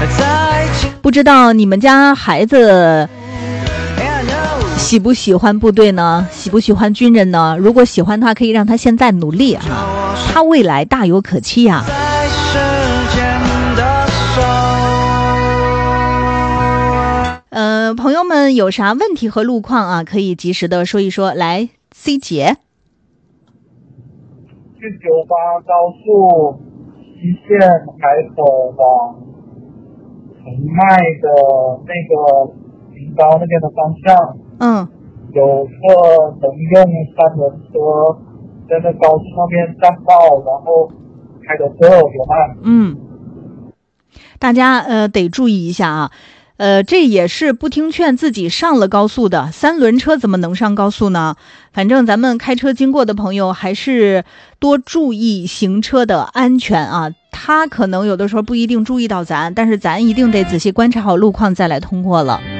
不知道你们家孩子喜不喜欢部队呢？喜不喜欢军人呢？如果喜欢的话，可以让他现在努力啊，他未来大有可期呀。朋友们有啥问题和路况啊，可以及时的说一说。来 ，C 姐， 去98高速西线海口往澄迈的那个平高那边的方向，有个能用3轮车在那高速上面占道，然后开的特别慢。 大家得注意一下啊。这也是不听劝自己上了高速的，3轮车怎么能上高速呢？反正咱们开车经过的朋友还是多注意行车的安全啊。他可能有的时候不一定注意到咱，但是咱一定得仔细观察好路况再来通过了。